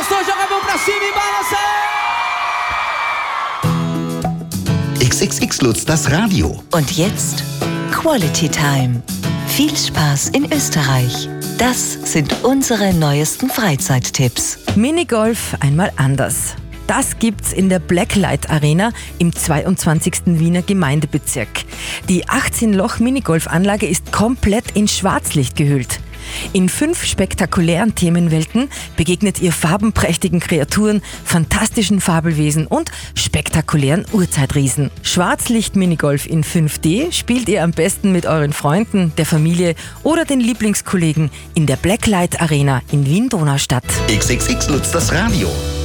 gostou? Joga a mão pra cima e balança! XXX Lutz, das Radio. Und jetzt Quality Time. Viel Spaß in Österreich. Das sind unsere neuesten Freizeittipps. Minigolf einmal anders. Das gibt's in der Blacklight Arena im 22. Wiener Gemeindebezirk. Die 18-Loch-Minigolfanlage ist komplett in Schwarzlicht gehüllt. In 5 spektakulären Themenwelten begegnet ihr farbenprächtigen Kreaturen, fantastischen Fabelwesen und spektakulären Urzeitriesen. Schwarzlicht-Minigolf in 5D spielt ihr am besten mit euren Freunden, der Familie oder den Lieblingskollegen in der Blacklight Arena in Wien-Donaustadt. XXX Lutz, das Radio.